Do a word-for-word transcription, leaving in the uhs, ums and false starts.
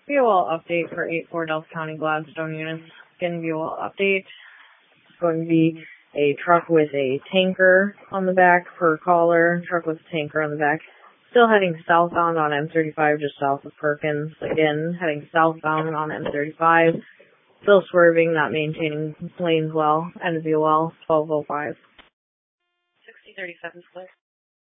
Fuel update for eight four Delta County Gladstone units. Again, fuel update. It's going to be a truck with a tanker on the back per caller. Truck with a tanker on the back. Still heading southbound on M thirty-five just south of Perkins. Again, heading southbound on M thirty-five. Still swerving, not maintaining lanes well. End of fuel well, twelve oh five. sixty thirty-seven split.